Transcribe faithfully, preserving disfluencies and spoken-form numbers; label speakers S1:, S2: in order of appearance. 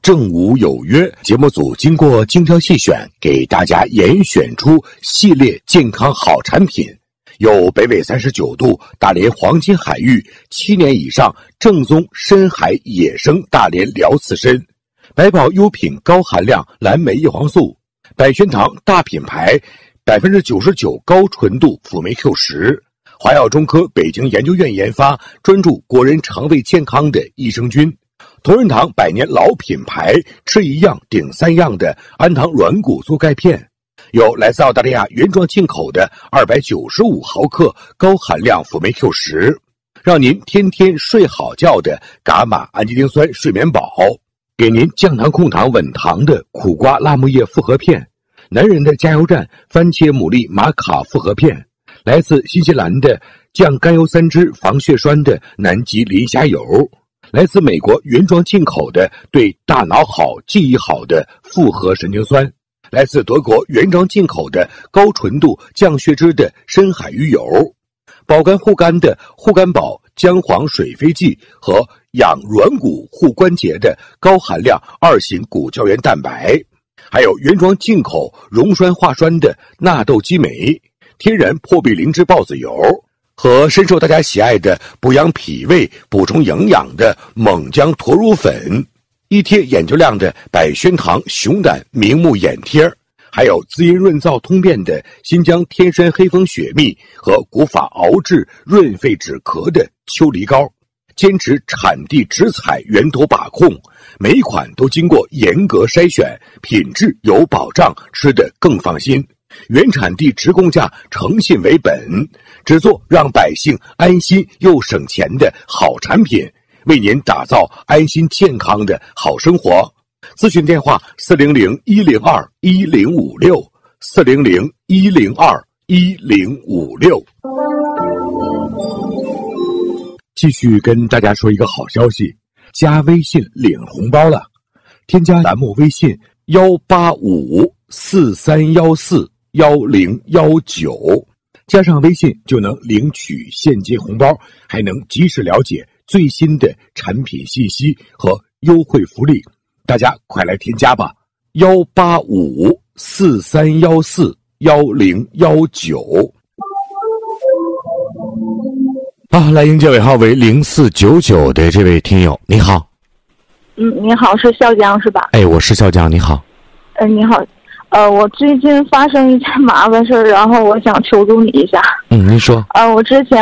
S1: 正午有约，节目组经过精挑细选，给大家严选出系列健康好产品，有北纬三十九度大连黄金海域七年以上正宗深海野生大连辽刺参，百宝优品高含量蓝莓叶黄素，百轩堂大品牌百分之九十九高纯度辅酶 Q 十，华药中科北京研究院研发，专注国人肠胃健康的益生菌。同仁堂百年老品牌，吃一样顶三样的安糖软骨素钙片，有来自澳大利亚原装进口的二百九十五毫克高含量辅酶 Q 十，让您天天睡好觉的伽马氨基丁酸睡眠宝，给您降糖控糖稳糖的苦瓜辣木叶复合片，男人的加油站番茄牡蛎玛卡复合片，来自新西兰的降甘油三酯防血栓的南极磷虾油，来自美国原装进口的对大脑好记忆好的复合神经酸，来自德国原装进口的高纯度降血脂的深海鱼油，保肝护肝的护肝宝姜黄水飞剂和养软骨护关节的高含量二型骨胶原蛋白，还有原装进口溶栓化栓的纳豆激酶，天然破壁灵芝孢子油，和深受大家喜爱的补养脾胃补充营养的猛姜驼乳粉，一贴眼球亮的百轩堂熊胆明目眼贴，还有滋阴润燥通便的新疆天山黑蜂雪蜜和古法熬制润肺止咳的秋梨膏，坚持产地直采源头把控，每一款都经过严格筛选，品质有保障，吃得更放心。原产地直供价，诚信为本，只做让百姓安心又省钱的好产品，为您打造安心健康的好生活。咨询电话四零零一零二一零五六四零零一零二一零五六。继续跟大家说一个好消息，加微信领红包了，添加栏目微信幺八五四三幺四幺零幺九，加上微信就能领取现金红包，还能及时了解最新的产品信息和优惠福利，大家快来添加吧，幺八五四三幺四幺零幺九。啊，来迎接尾号为零四九九的这位听友，你好。
S2: 嗯，你好，是笑江是吧？
S1: 哎，我是笑江，你好。
S2: 嗯、呃，你好。呃，我最近发生一件麻烦事儿，然后我想求助你一下。
S1: 嗯，您说。
S2: 呃，我之前